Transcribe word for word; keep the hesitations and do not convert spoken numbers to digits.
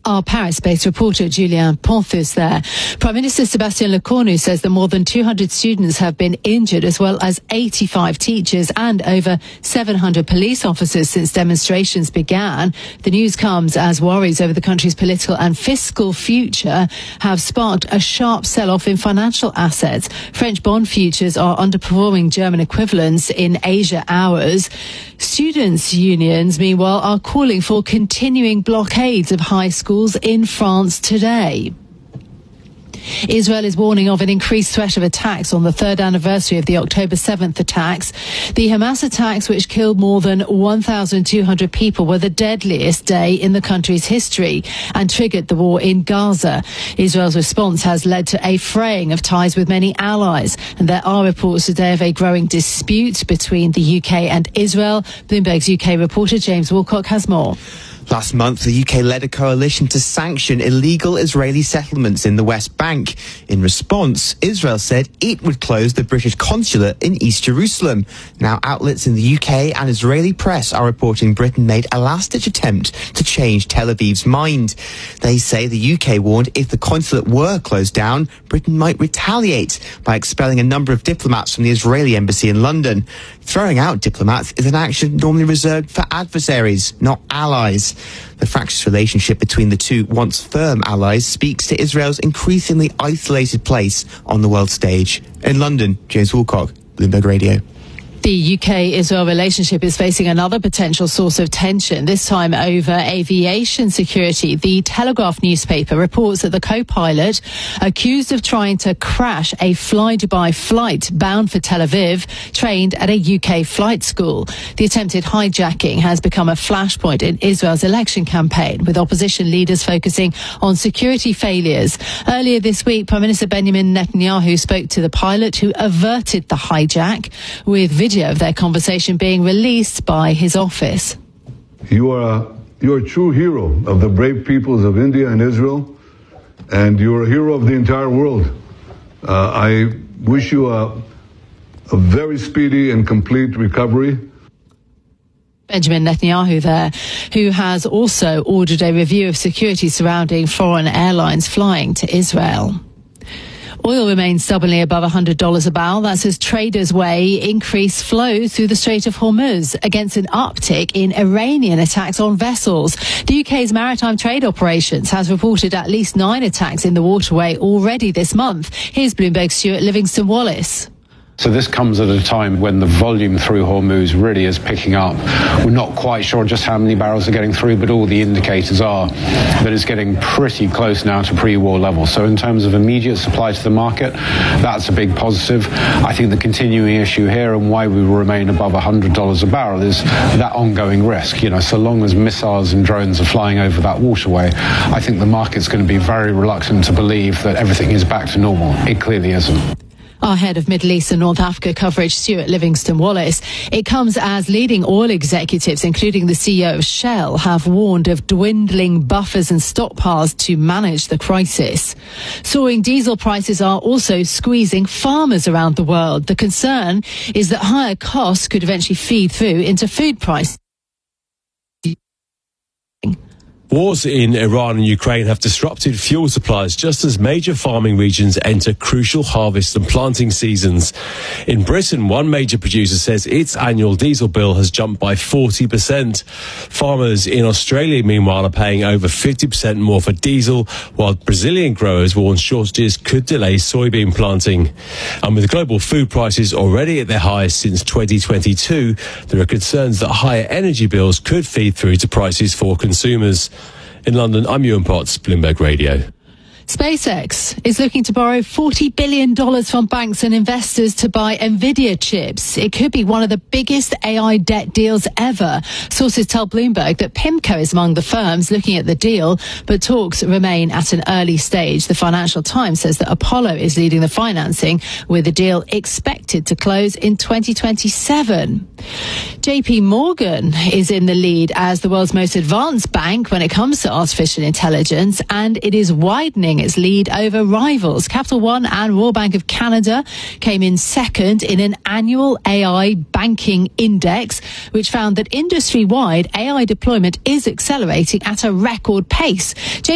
Our Paris-based reporter Julien Ponthus there. Prime Minister Sébastien Lecornu says that more than two hundred students have been injured, as well as eighty-five teachers and over seven hundred police officers since demonstrations began. The news comes as worries over the country's political and fiscal future have sparked a sharp sell-off in financial assets. French bond futures are underperforming German equivalents in Asia hours. Students' unions, meanwhile, are calling for continuing blockades of high schools in France today. Israel is warning of an increased threat of attacks on the third anniversary of the October seventh attacks. The Hamas attacks, which killed more than one thousand two hundred people, were the deadliest day in the country's history and triggered the war in Gaza. Israel's response has led to a fraying of ties with many allies, and there are reports today of a growing dispute between the U K and Israel. Bloomberg's U K reporter James Wilcock has more. Last month, the U K led a coalition to sanction illegal Israeli settlements in the West Bank. In response, Israel said it would close the British consulate in East Jerusalem. Now, outlets in the U K and Israeli press are reporting Britain made a last-ditch attempt to change Tel Aviv's mind. They say the U K warned if the consulate were closed down, Britain might retaliate by expelling a number of diplomats from the Israeli embassy in London. Throwing out diplomats is an action normally reserved for adversaries, not allies. The fractious relationship between the two once firm allies speaks to Israel's increasingly isolated place on the world stage. In London, James Wilcock, Bloomberg Radio. The U K-Israel relationship is facing another potential source of tension, this time over aviation security. The Telegraph newspaper reports that the co-pilot, accused of trying to crash a Fly Dubai flight bound for Tel Aviv, trained at a U K flight school. The attempted hijacking has become a flashpoint in Israel's election campaign, with opposition leaders focusing on security failures. Earlier this week, Prime Minister Benjamin Netanyahu spoke to the pilot who averted the hijack, with video of their conversation being released by his office. You are a, you're a true hero of the brave peoples of India and Israel, and you're a hero of the entire world. Uh, I wish you a, a very speedy and complete recovery. Benjamin Netanyahu there, who has also ordered a review of security surrounding foreign airlines flying to Israel. Oil remains stubbornly above one hundred dollars a barrel. That's as traders weigh increased flows through the Strait of Hormuz against an uptick in Iranian attacks on vessels. The U K's Maritime Trade Operations has reported at least nine attacks in the waterway already this month. Here's Bloomberg's Stuart Livingston-Wallace. So this comes at a time when the volume through Hormuz really is picking up. We're not quite sure just how many barrels are getting through, but all the indicators are that it's getting pretty close now to pre-war levels. So in terms of immediate supply to the market, that's a big positive. I think the continuing issue here and why we will remain above one hundred dollars a barrel is that ongoing risk. You know, so long as missiles and drones are flying over that waterway, I think the market's going to be very reluctant to believe that everything is back to normal. It clearly isn't. Our head of Middle East and North Africa coverage, Stuart Livingston-Wallace. It comes as leading oil executives, including the C E O of Shell, have warned of dwindling buffers and stockpiles to manage the crisis. Soaring diesel prices are also squeezing farmers around the world. The concern is that higher costs could eventually feed through into food prices. Wars in Iran and Ukraine have disrupted fuel supplies just as major farming regions enter crucial harvest and planting seasons. In Britain, one major producer says its annual diesel bill has jumped by forty percent. Farmers in Australia, meanwhile, are paying over fifty percent more for diesel, while Brazilian growers warn shortages could delay soybean planting. And with global food prices already at their highest since twenty twenty-two, there are concerns that higher energy bills could feed through to prices for consumers. In London, I'm Ewan Potts, Bloomberg Radio. SpaceX is looking to borrow forty billion dollars from banks and investors to buy Nvidia chips. It could be one of the biggest A I debt deals ever. Sources tell Bloomberg that PIMCO is among the firms looking at the deal, but talks remain at an early stage. The Financial Times says that Apollo is leading the financing, with the deal expected to close in twenty twenty-seven. J P Morgan is in the lead as the world's most advanced bank when it comes to artificial intelligence, and it is widening its lead over rivals. Capital One and Royal Bank of Canada came in second in an annual A I banking index, which found that industry-wide A I deployment is accelerating at a record pace.